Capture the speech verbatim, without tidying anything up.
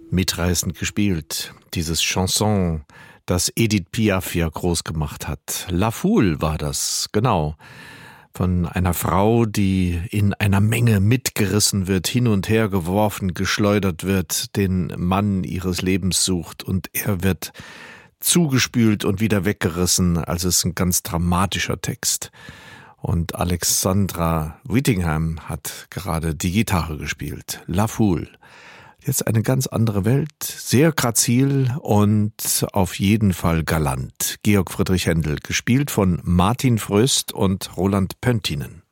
Mitreißend gespielt, dieses Chanson, das Edith Piaf ja groß gemacht hat. La Foule war das, genau. Von einer Frau, die in einer Menge mitgerissen wird, hin und her geworfen, geschleudert wird, den Mann ihres Lebens sucht und er wird zugespült und wieder weggerissen. Also es ist ein ganz dramatischer Text. Und Alexandra Whittingham hat gerade die Gitarre gespielt. La Foule. Jetzt eine ganz andere Welt, sehr grazil und auf jeden Fall galant. Georg Friedrich Händel, gespielt von Martin Fröst und Roland Pöntinen.